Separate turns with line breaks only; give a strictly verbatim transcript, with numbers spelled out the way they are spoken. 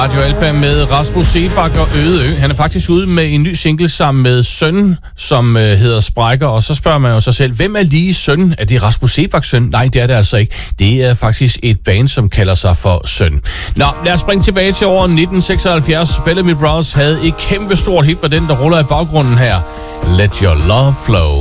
Radio Alfa med Rasmus Seebach og Øde Ø. Han er faktisk ude med en ny single sammen med sønnen, som øh, hedder Sprækker. Og så spørger man jo sig selv, hvem er lige sønnen? Er det Rasmus Seebachs søn? Nej, det er det altså ikke. Det er faktisk et band, som kalder sig for Søn. Nå, lad os springe tilbage til år nitten seksoghalvfjerds. Bellamy Brothers havde et kæmpe stort hit med den, der ruller i baggrunden her. Let Your Love Flow.